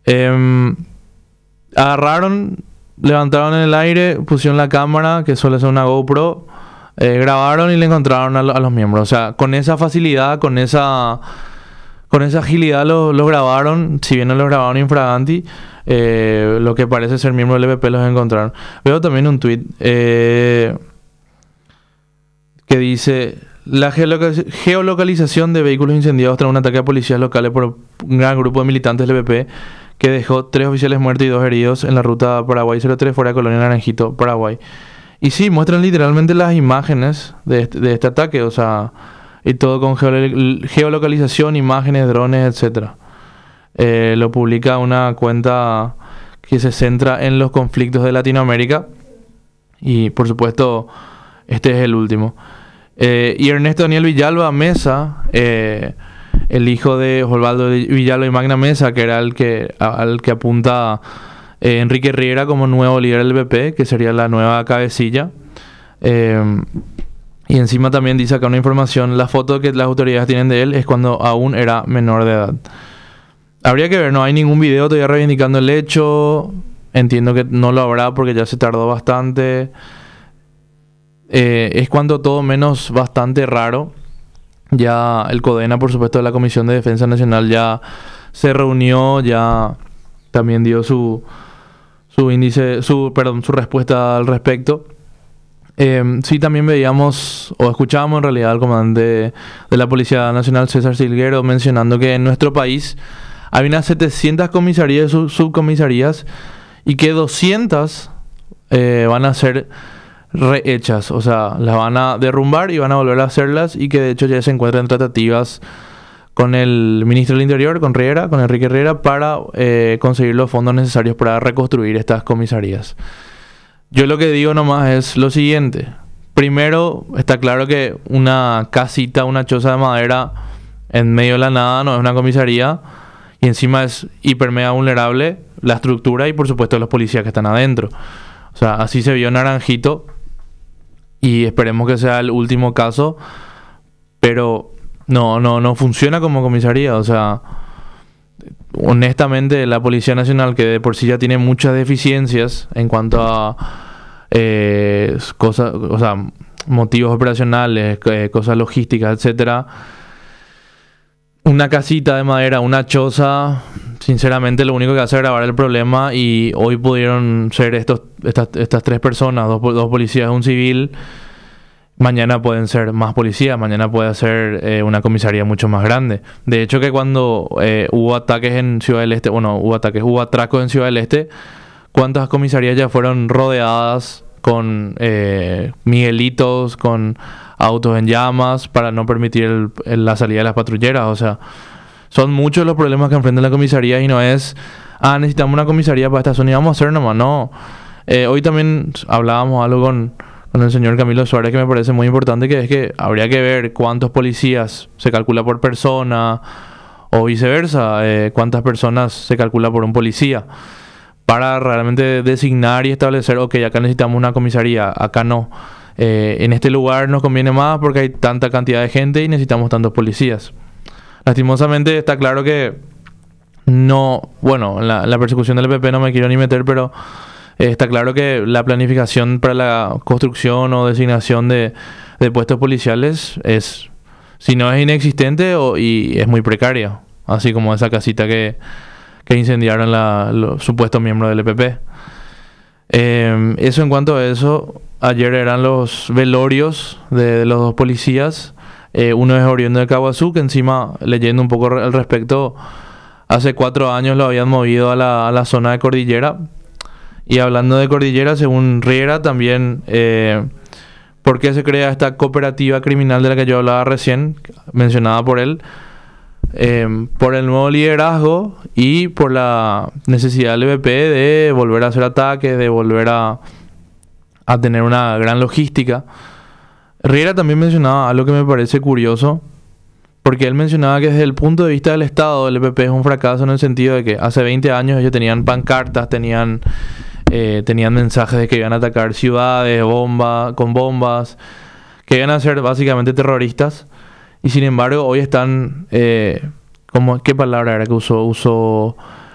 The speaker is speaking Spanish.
Em, Agarraron, levantaron en el aire, pusieron la cámara, que suele ser una GoPro, grabaron y le encontraron a los miembros. O sea, con esa facilidad, con esa agilidad los grabaron, si bien no los grabaron infraganti, lo que parece ser miembro del EPP los encontraron. Veo también un tweet que dice: la geolocalización de vehículos incendiados tras un ataque a policías locales por un gran grupo de militantes del EPP que dejó 3 oficiales muertos y 2 heridos en la ruta Paraguay 03 fuera de Colonia Naranjito, Paraguay. Y sí, muestran literalmente las imágenes de este ataque, o sea, y todo con geolocalización, imágenes, drones, etcétera. Lo publica una cuenta que se centra en los conflictos de Latinoamérica y por supuesto este es el último. Y Ernesto Daniel Villalba Mesa, el hijo de Osvaldo Villalba y Magna Mesa, que era al que apunta Enrique Riera como nuevo líder del BP, que sería la nueva cabecilla. Y encima también dice acá una información: la foto que las autoridades tienen de él es cuando aún era menor de edad. Habría que ver, no hay ningún video todavía reivindicando el hecho. Entiendo que no lo habrá porque ya se tardó bastante. Es cuando todo menos bastante raro. Ya el CODENA, por supuesto, de la Comisión de Defensa Nacional ya se reunió, ya también dio su respuesta al respecto. Sí, también veíamos o escuchábamos en realidad al comandante de la Policía Nacional, César Silguero, mencionando que en nuestro país hay unas 700 comisarías y subcomisarías y que 200 van a ser rehechas, o sea, las van a derrumbar y van a volver a hacerlas, y que de hecho ya se encuentran en tratativas con el ministro del Interior, con Enrique Riera, para conseguir los fondos necesarios para reconstruir estas comisarías. Yo lo que digo nomás es lo siguiente: primero, está claro que una casita, una choza de madera en medio de la nada no es una comisaría, y encima es hiper mega vulnerable la estructura y por supuesto los policías que están adentro. O sea, así se vio en Naranjito y esperemos que sea el último caso, pero no funciona como comisaría. O sea, honestamente, la Policía Nacional, que de por sí ya tiene muchas deficiencias en cuanto a cosas, o sea, motivos operacionales, cosas logísticas, etcétera. Una casita de madera, una choza, sinceramente lo único que hace es agravar el problema, y hoy pudieron ser estas 3 personas, dos policías y un civil. Mañana pueden ser más policías, mañana puede ser una comisaría mucho más grande. De hecho, que cuando hubo ataques en Ciudad del Este, hubo atracos en Ciudad del Este, ¿cuántas comisarías ya fueron rodeadas con miguelitos, con autos en llamas para no permitir la salida de las patrulleras? O sea, son muchos los problemas que enfrentan la comisaría, y no es, necesitamos una comisaría para esta zona y vamos a hacer nomás, no. Hoy también hablábamos algo con el señor Camilo Suárez que me parece muy importante, que es que habría que ver cuántos policías se calcula por persona, o viceversa, cuántas personas se calcula por un policía, para realmente designar y establecer: ok, acá necesitamos una comisaría, acá no. En este lugar nos conviene más porque hay tanta cantidad de gente y necesitamos tantos policías. Lastimosamente está claro que no, bueno, la persecución del EPP no me quiero ni meter, pero está claro que la planificación para la construcción o designación de puestos policiales es, si no es inexistente, y es muy precaria, así como esa casita que incendiaron los supuestos miembros del EPP. Eso en cuanto a eso. Ayer eran los velorios de los 2 policías. Uno es oriundo de Caguazú, que encima, leyendo un poco al respecto, hace 4 años lo habían movido a la zona de Cordillera. Y hablando de Cordillera, según Riera también, ¿por qué se crea esta cooperativa criminal de la que yo hablaba recién, mencionada por él? Por el nuevo liderazgo y por la necesidad del EPP de volver a hacer ataques, de volver a tener una gran logística. Riera también mencionaba algo que me parece curioso, porque él mencionaba que desde el punto de vista del Estado, el EPP es un fracaso, en el sentido de que hace 20 años ellos tenían pancartas, tenían mensajes de que iban a atacar ciudades, con bombas, que iban a ser básicamente terroristas. Y sin embargo, hoy están, ¿qué palabra era que usó?